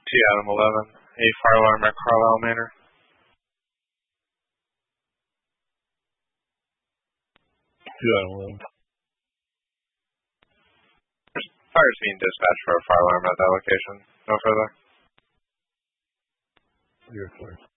T Adam 11, a fire alarm at Carlisle Manor. T Adam 11. Fire's being dispatched for a fire alarm at that location. No further. You're clear.